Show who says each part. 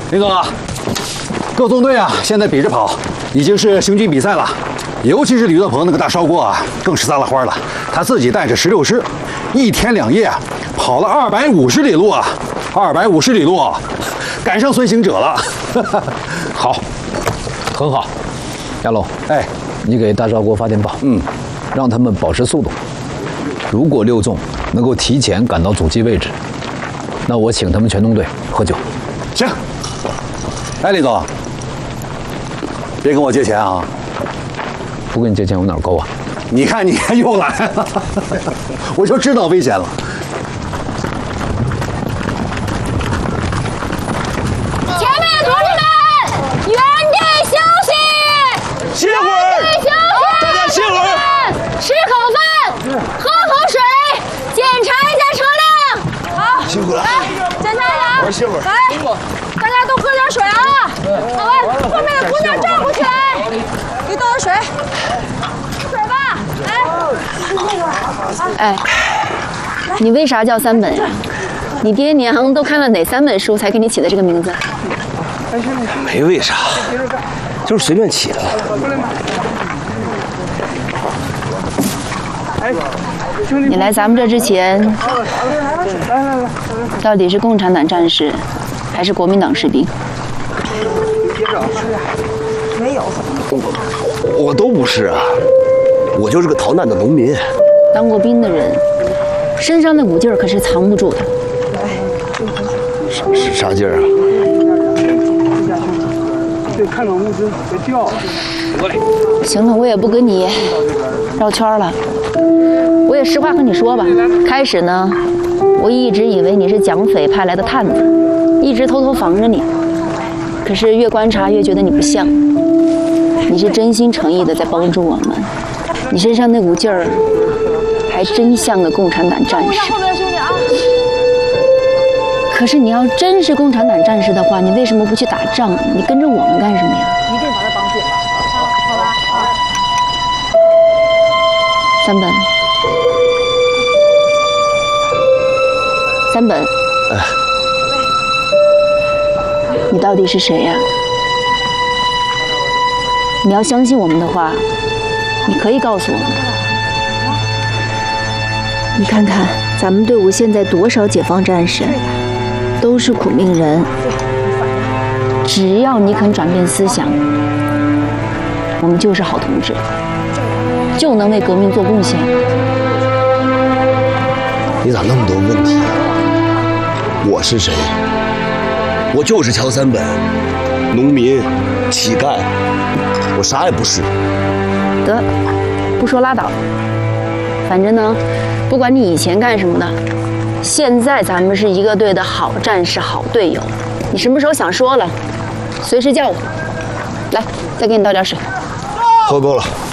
Speaker 1: 林总啊，各纵队啊，现在比着跑，已经是行军比赛了。尤其是李作鹏那个大烧锅啊，更是撒了欢了。他自己带着16师，1天2夜啊，跑了250里路啊，250里路，赶上孙行者了。
Speaker 2: 好，很好。亚龙，
Speaker 1: 哎，
Speaker 2: 你给大烧锅发电报，让他们保持速度。如果6纵能够提前赶到阻击位置，那我请他们全中队喝酒。
Speaker 1: 行。哎，李总，别跟我借钱啊！
Speaker 2: 不跟你借钱，我哪够啊？
Speaker 1: 你看你又来了，我就知道危险了。
Speaker 3: 前面的同志们，原地休息，
Speaker 4: 歇会儿，大家歇会儿，
Speaker 3: 吃口饭，喝口水，检查一下车辆。好，
Speaker 4: 辛苦了，
Speaker 3: 来检查一下。
Speaker 4: 玩歇会儿，
Speaker 3: 来，大家都喝点水啊！好了，后面的姑娘照顾起来，给倒点水。水吧，
Speaker 5: 哎，你为啥叫三本呀？你爹娘都看了哪3本书才给你起的这个名字？
Speaker 4: 没为啥，就是随便起的。
Speaker 5: 你来咱们这之前，到底是共产党战士，还是国民党士兵？
Speaker 4: 我都不是啊，我就是个逃难的农民。
Speaker 5: 当过兵的人，身上那股劲儿可是藏不住的。
Speaker 4: 啥劲儿啊？
Speaker 6: 对，看到物资别掉。
Speaker 5: 行了，我也不跟你绕圈了。我也实话和你说吧，开始呢，我一直以为你是蒋匪派来的探子，一直偷偷防着你。可是越观察越觉得你不像，你是真心诚意的在帮助我们，你身上那股劲儿，还真像个共产党战士。
Speaker 3: 后面的兄弟啊！
Speaker 5: 可是你要真是共产党战士的话，你为什么不去打仗？你跟着我们干什么呀？
Speaker 3: 一定把他绑紧了。好吧，
Speaker 5: 三本，三本，你到底是谁呀？你要相信我们的话，你可以告诉我们。你看看咱们队伍现在多少解放战士，都是苦命人。只要你肯转变思想，我们就是好同志，就能为革命做贡献。
Speaker 4: 你咋那么多问题啊？我是谁？我就是乔三本，农民、乞丐，我啥也不是。
Speaker 5: 得，不说拉倒。反正呢，不管你以前干什么的，现在咱们是一个队的好战士、好队友。你什么时候想说了，随时叫我。来，再给你倒点水。
Speaker 4: 喝够了。